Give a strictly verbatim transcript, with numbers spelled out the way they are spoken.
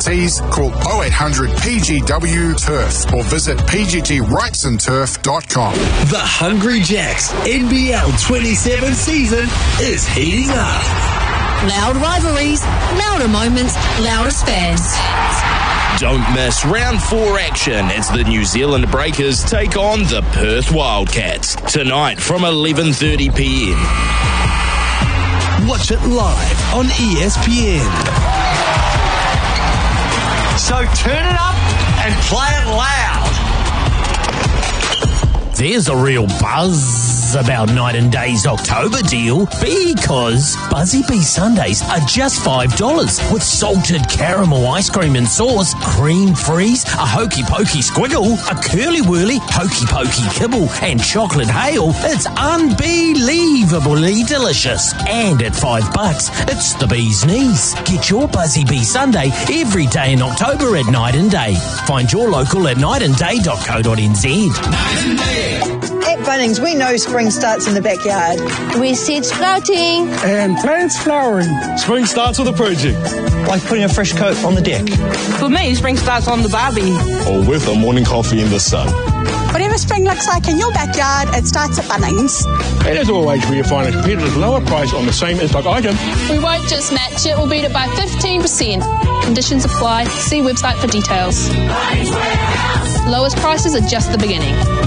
Cs, call oh eight hundred P G W Turf or visit p g t rights and turf dot com. The Hungry Jacks N B L twenty-seven season is heating up. Loud rivalries, louder moments, loudest fans. Don't miss round four action as the New Zealand Breakers take on the Perth Wildcats tonight from eleven thirty p m. Watch it live on E S P N. So turn it up and play it loud. There's a real buzz about Night and Day's October deal because Buzzy Bee Sundays are just five dollars with salted caramel ice cream and sauce, cream freeze, a hokey pokey squiggle, a curly whirly hokey pokey kibble and chocolate hail. It's unbelievably delicious. And at five bucks, it's the bee's knees. Get your Buzzy Bee Sunday every day in October at Night and Day. Find your local at night and day dot co dot n z. Night and Day. At Bunnings, we know spring starts in the backyard. We seeds sprouting. And plants flowering. Spring starts with a project. Like putting a fresh coat on the deck. For me, spring starts on the barbie. Or with a morning coffee in the sun. Whatever spring looks like in your backyard, it starts at Bunnings. And as always, we find a competitor's lower price on the same in-stock item. We won't just match it, we'll beat it by fifteen percent. Conditions apply. See website for details. Lowest prices are just the beginning.